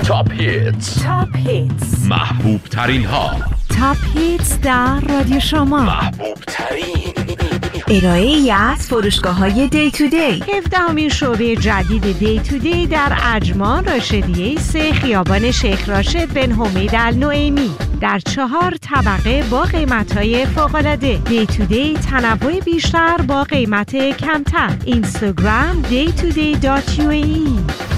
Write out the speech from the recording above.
تاپ هیتس محبوب ترین ها. تاپ هیتس در رادیو شما. محبوب ترین ارائه‌ای از فروشگاه‌های دی تو دی. 17مین شعبه جدید دی تو دی در عجمان راشدیه 3 خیابان شیخ راشد بن حمید النعیمی در 4 طبقه با قیمت‌های فوق‌العاده. دی تو دی تنوع بیشتر با قیمت کمتر. اینستاگرام day2day.ua